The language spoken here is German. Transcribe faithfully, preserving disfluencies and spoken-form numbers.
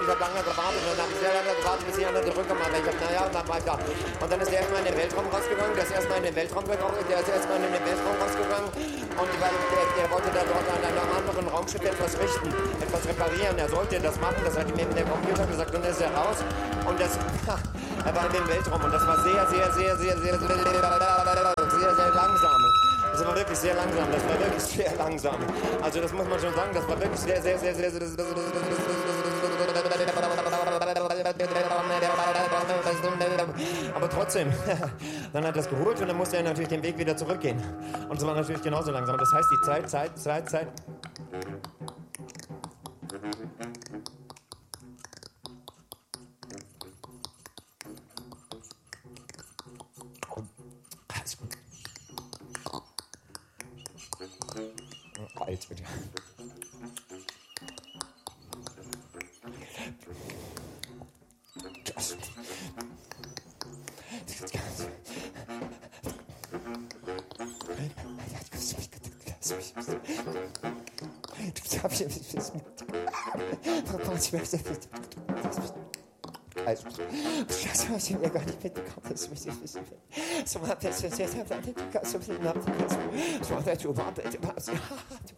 ich habe lange gewartet und dann habe ich sehr lange gewartet, bis ich einer die Brücke macht. Ich habe, naja, und dann weiter. Und dann ist der erstmal in den Weltraum rausgegangen, der ist erstmal in den Weltraum gegangen, der ist erstmal in den Weltraum rausgegangen und weil der, der wollte da dort an einem anderen Raumschiff etwas richten, etwas reparieren. Er sollte das machen, das hat ihm eben der Computer gesagt und dann ist er raus und das, er war in den Weltraum und das war sehr, sehr, sehr, sehr, sehr, sehr, sehr, sehr langsam. Das war wirklich sehr langsam, das war wirklich sehr langsam. Also das muss man schon sagen, das war wirklich sehr, sehr, sehr, sehr, sehr, sehr, aber trotzdem, dann hat er es geholt und dann musste er natürlich den Weg wieder zurückgehen. Und es war natürlich genauso langsam. Das heißt, die Zeit, Zeit, Zeit, Zeit. Alt wieder. Das, das Ganze. Also, das habe ich mir gar nicht mitbekommen, das ist wichtig. So hat das jetzt, jetzt hat er den Kassel nach dem Kassel. So hat er schon mal,